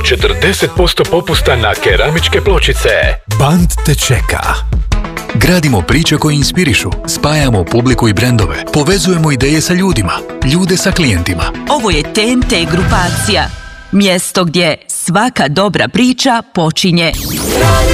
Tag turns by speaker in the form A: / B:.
A: 40% popusta na keramičke pločice. Band te čeka.
B: Gradimo priče koje inspirišu, spajamo publiku i brendove, povezujemo ideje sa ljudima, ljude sa klijentima.
C: Ovo je TNT grupacija. Mjesto gdje svaka dobra priča počinje